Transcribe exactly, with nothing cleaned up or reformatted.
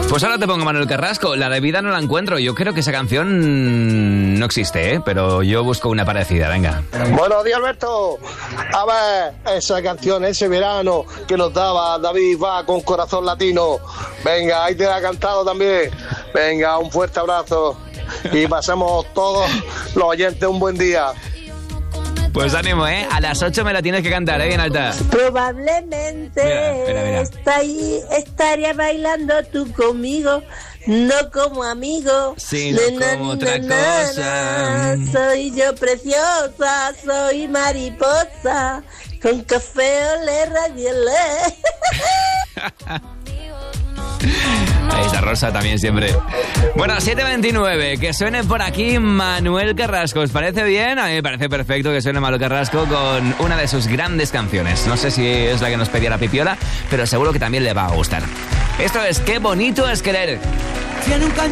Pues ahora te pongo Manuel Carrasco. La de Vida no la encuentro. Yo creo que esa canción no existe, ¿eh? Pero yo busco una parecida, venga. Buenos días, Alberto. A ver, esa canción, ese verano que nos daba David va con Corazón Latino. Venga, ahí te la ha cantado también. Venga, un fuerte abrazo. Y pasemos todos los oyentes un buen día. Pues ánimo, ¿eh? A las ocho me la tienes que cantar, ¿eh? Bien alta. Probablemente mira, mira, mira. Está ahí, estaría bailando tú conmigo, no como amigo. Sí, no Na, como na, otra na, cosa. na, soy yo preciosa, soy mariposa, con café olé, radiolé. Ahí está Rosa también siempre. Bueno, siete veintinueve, que suene por aquí Manuel Carrasco. ¿Os parece bien? A mí me parece perfecto que suene Manuel Carrasco con una de sus grandes canciones. No sé si es la que nos pedía la Pipiola, pero seguro que también le va a gustar. Esto es Qué bonito es querer.